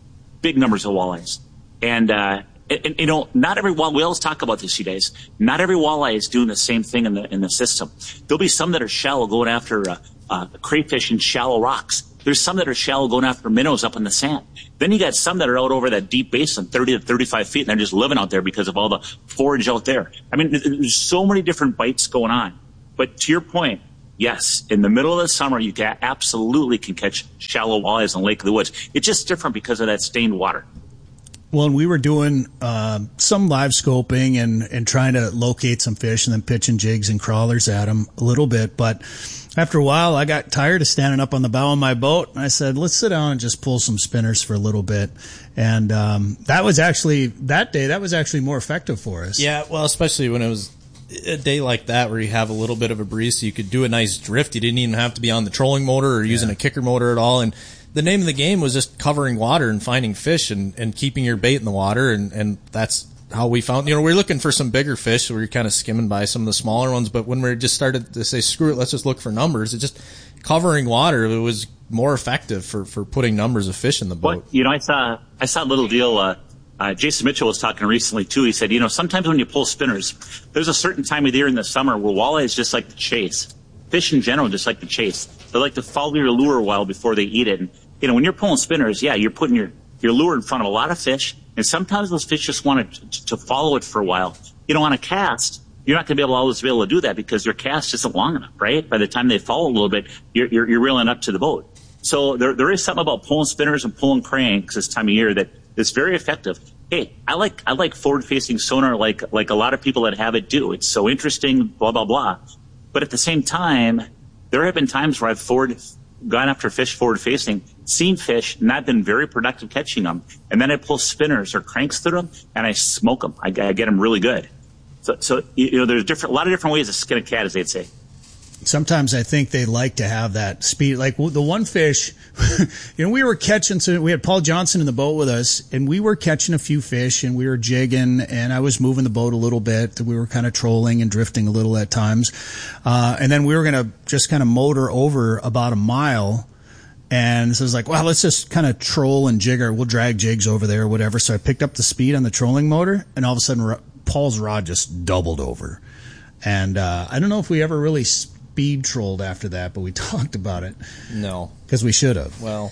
big numbers of walleyes. And, uh, and, you know, not every walleye, we always talk about this, you guys, not every walleye is doing the same thing in the, in the system. There'll be some that are shallow going after, uh, uh, crayfish in shallow rocks. There's some that are shallow going after minnows up in the sand. Then you got some that are out over that deep basin, thirty to thirty-five feet, and they're just living out there because of all the forage out there. I mean, there's so many different bites going on. But to your point, yes, in the middle of the summer, you can, absolutely can catch shallow walleyes in Lake of the Woods. It's just different because of that stained water. Well, and we were doing uh, some live scoping and, and trying to locate some fish and then pitching jigs and crawlers at them a little bit. But after a while, I got tired of standing up on the bow of my boat. And I said, let's sit down and just pull some spinners for a little bit. And um, that was actually, that day, that was actually more effective for us. Yeah, well, especially when it was a day like that where you have a little bit of a breeze, so you could do a nice drift. You didn't even have to be on the trolling motor or using yeah. a kicker motor at all. And the name of the game was just covering water and finding fish and, and keeping your bait in the water. And, and that's how we found, you know, we we're looking for some bigger fish. So we were kind of skimming by some of the smaller ones. But when we just started to say, screw it, let's just look for numbers, it just covering water, it was more effective for, for putting numbers of fish in the boat. Well, you know, I saw, I saw a little deal, uh, Uh, Jason Mitchell was talking recently, too. He said, you know, sometimes when you pull spinners, there's a certain time of the year in the summer where walleyes just like to chase. Fish in general just like to chase. They like to follow your lure a while before they eat it. And, you know, when you're pulling spinners, yeah, you're putting your, your lure in front of a lot of fish, and sometimes those fish just want to, to follow it for a while. You know, on a cast, you're not going to be able to always be able to do that because your cast isn't long enough, right? By the time they follow a little bit, you're, you're, you're reeling up to the boat. So there, there is something about pulling spinners and pulling cranks this time of year that is very effective. Hey, I like I like forward-facing sonar like like a lot of people that have it do. It's so interesting, blah, blah, blah. But at the same time, there have been times where I've forward gone after fish forward-facing, seen fish, not been very productive catching them, and then I pull spinners or cranks through them, and I smoke them. I, I get them really good. So, so you know, there's different a lot of different ways to skin a cat, as they'd say. Sometimes I think they like to have that speed. Like the one fish, you know, we were catching, so we had Paul Johnson in the boat with us, and we were catching a few fish, and we were jigging, and I was moving the boat a little bit. We were kind of trolling and drifting a little at times. Uh, and then we were going to just kind of motor over about a mile. And so I was like, well, let's just kind of troll and jigger. We'll drag jigs over there or whatever. So I picked up the speed on the trolling motor, and all of a sudden Paul's rod just doubled over. And uh, I don't know if we ever really speed trolled after that, but we talked about it. No, because we should have. Well,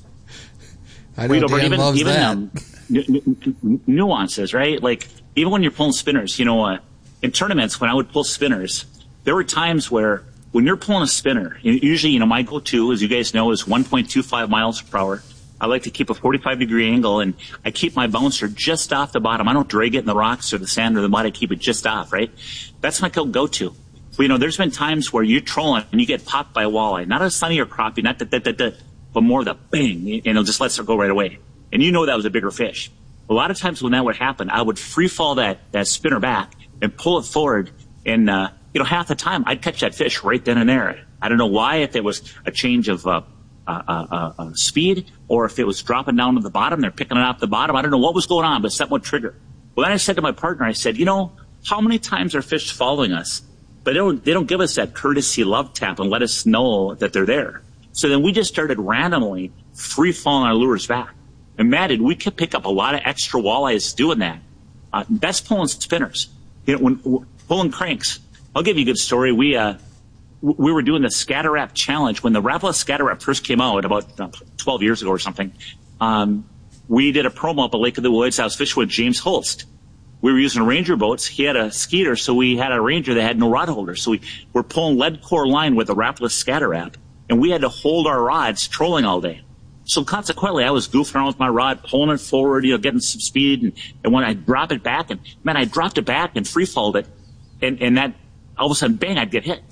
I know Dan even, loves even, that. Um, n- n- nuances, right? Like even when you're pulling spinners, you know, uh, in tournaments when I would pull spinners, there were times where when you're pulling a spinner, usually, you know, my go-to, as you guys know, is one point two five miles per hour. I like to keep a forty-five degree angle, and I keep my bouncer just off the bottom. I don't drag it in the rocks or the sand or the mud. I keep it just off, right? That's my go-to. You know, there's been times where you're trolling and you get popped by a walleye, not a sunny or crappie, not that, that, that, that, but more the bang, and it'll just let it go right away. And you know that was a bigger fish. A lot of times when that would happen, I would free fall that, that spinner back and pull it forward, and, uh, you know, half the time I'd catch that fish right then and there. I don't know why, if it was a change of, uh, uh, uh, uh speed, or if it was dropping down to the bottom, they're picking it off the bottom. I don't know what was going on, but something would trigger. Well, then I said to my partner, I said, you know, how many times are fish following us? But they don't, they don't give us that courtesy love tap and let us know that they're there. So then we just started randomly free falling our lures back. And Matt, did we could pick up a lot of extra walleyes doing that. Uh, that's pulling spinners. You know, when pulling cranks. I'll give you a good story. We, uh, we were doing the Scatter Rap Challenge when the Rapala Scatter Rap first came out about uh, twelve years ago or something. Um, we did a promo up at Lake of the Woods. I was fishing with James Holst. We were using Ranger boats. He had a Skeeter, so we had a Ranger that had no rod holder. So we were pulling lead core line with a Rapala Scatter Rap, and we had to hold our rods trolling all day. So consequently, I was goofing around with my rod, pulling it forward, you know, getting some speed, and, and when I drop it back, and man, I dropped it back and free falled it, and, and that all of a sudden, bang, I'd get hit.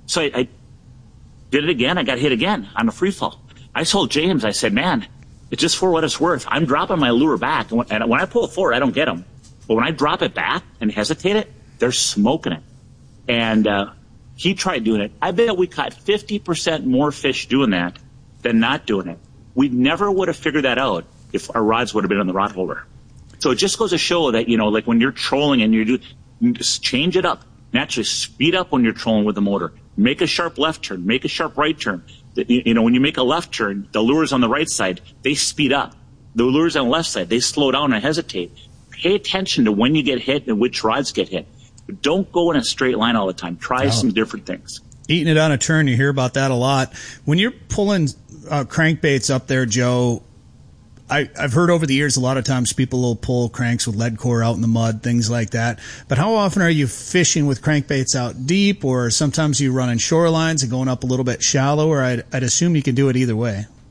So I, I did it again. I got hit again on a free fall. I told James, I said, man, it's just for what it's worth. I'm dropping my lure back. And when, and when I pull it forward, I don't get them. But when I drop it back and hesitate it, they're smoking it. And uh, he tried doing it. I bet we caught fifty percent more fish doing that than not doing it. We never would have figured that out if our rods would have been on the rod holder. So it just goes to show that, you know, like when you're trolling and you do, just change it up. Naturally, speed up when you're trolling with the motor. Make a sharp left turn. Make a sharp right turn. You know, when you make a left turn, the lures on the right side, they speed up. The lures on the left side, they slow down and hesitate. Pay attention to when you get hit and which rods get hit. But don't go in a straight line all the time. Try oh. some different things. Eating it on a turn, you hear about that a lot. When you're pulling uh, crankbaits up there, Joe, I, I've heard over the years a lot of times people will pull cranks with lead core out in the mud, things like that. But how often are you fishing with crankbaits out deep, or sometimes you running shorelines and going up a little bit shallow, or I'd, I'd assume you can do it either way?